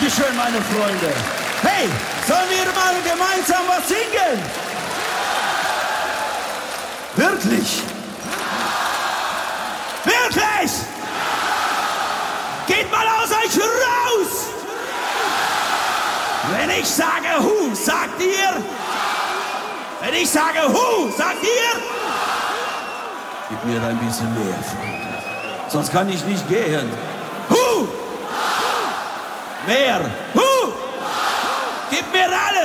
Dankeschön, meine Freunde. Hey, sollen wir mal gemeinsam was singen? Wirklich? Wirklich? Geht mal aus euch raus! Wenn ich sage Hu, sagt ihr? Wenn ich sage Hu, sagt ihr? Gib mir ein bisschen mehr, Freunde. Sonst kann ich nicht gehen. Hu! Mehr! Hu! Gib mir alles!